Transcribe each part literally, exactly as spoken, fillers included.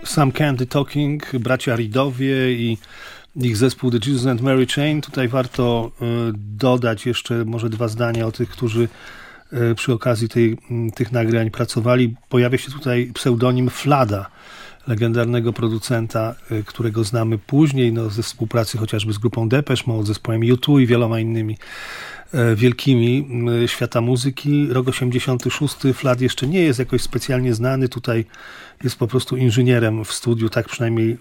Some Candy Talking, bracia Reedowie i ich zespół The Jesus and Mary Chain. Tutaj warto dodać jeszcze może dwa zdania o tych, którzy przy okazji tej, tych nagrań pracowali. Pojawia się tutaj pseudonim Flada, legendarnego producenta, którego znamy później, no, ze współpracy chociażby z grupą Depeche Mode, zespołem U dwa i wieloma innymi wielkimi świata muzyki. Rok osiemdziesiąty szósty. Flad jeszcze nie jest jakoś specjalnie znany. Tutaj jest po prostu inżynierem w studiu, tak przynajmniej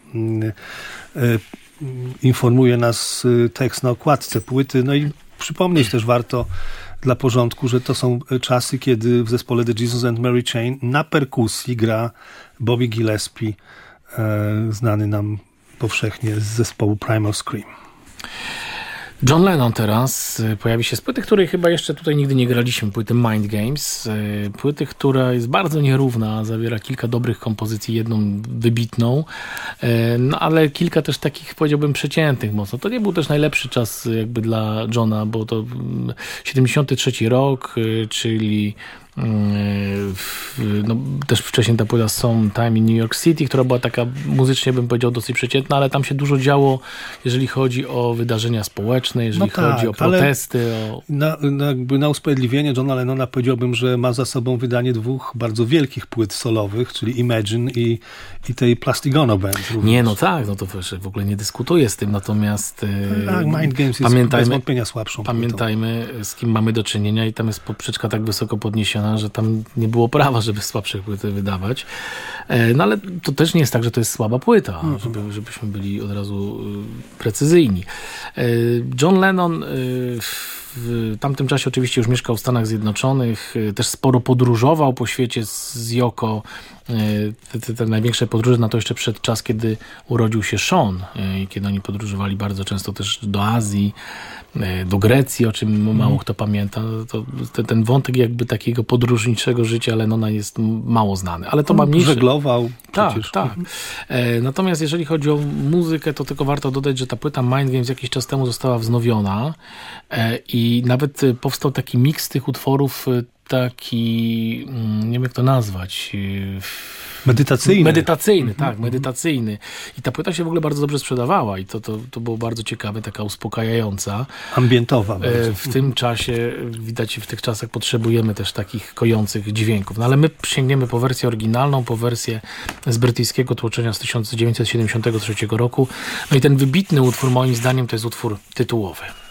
informuje nas tekst na okładce płyty. No i przypomnieć też warto dla porządku, że to są czasy, kiedy w zespole The Jesus and Mary Chain na perkusji gra Bobby Gillespie, znany nam powszechnie z zespołu Primal Scream. John Lennon teraz pojawi się z płyty, której chyba jeszcze tutaj nigdy nie graliśmy, płyty Mind Games. Płyty, która jest bardzo nierówna, zawiera kilka dobrych kompozycji, jedną wybitną, no ale kilka też takich, powiedziałbym, przeciętnych mocno. To nie był też najlepszy czas jakby dla Johna, bo to siedemdziesiąty trzeci rok, czyli no, też wcześniej ta płyta Sometime in New York City, która była taka muzycznie, bym powiedział, dosyć przeciętna, ale tam się dużo działo, jeżeli chodzi o wydarzenia społeczne, jeżeli no chodzi tak, o protesty. O... Na, na, jakby na usprawiedliwienie Johna Lennona powiedziałbym, że ma za sobą wydanie dwóch bardzo wielkich płyt solowych, czyli Imagine i, i tej Plastic Ono Band. Również. Nie, no tak, no to w ogóle nie dyskutuję z tym, natomiast tak, Mind Games jest bez wątpienia słabszą pamiętajmy, płytą. Z kim mamy do czynienia i tam jest poprzeczka tak wysoko podniesiona, że tam nie było prawa, żeby słabsze płyty wydawać. No ale to też nie jest tak, że to jest słaba płyta, mm. żeby, żebyśmy byli od razu precyzyjni. John Lennon w tamtym czasie oczywiście już mieszkał w Stanach Zjednoczonych, też sporo podróżował po świecie z Yoko. Te, te, te największe podróże na to jeszcze przed czas, kiedy urodził się Sean, kiedy oni podróżowali bardzo często też do Azji, do Grecji, o czym mało kto pamięta. To, to, ten wątek jakby takiego podróżniczego życia Lennona jest mało znany. Ale to ma mniejsze... Żeglował przecież. Tak, tak. E, natomiast jeżeli chodzi o muzykę, to tylko warto dodać, że ta płyta Mind Games jakiś czas temu została wznowiona e, i nawet powstał taki miks tych utworów, taki, nie wiem jak to nazwać... Medytacyjny. Medytacyjny, tak, medytacyjny. I ta płyta się w ogóle bardzo dobrze sprzedawała i to, to, to było bardzo ciekawe, taka uspokajająca. Ambientowa bardzo. W tym czasie, widać, w tych czasach potrzebujemy też takich kojących dźwięków. No ale my sięgniemy po wersję oryginalną, po wersję z brytyjskiego tłoczenia z tysiąc dziewięćset siedemdziesiątego trzeciego roku. No i ten wybitny utwór, moim zdaniem, to jest utwór tytułowy.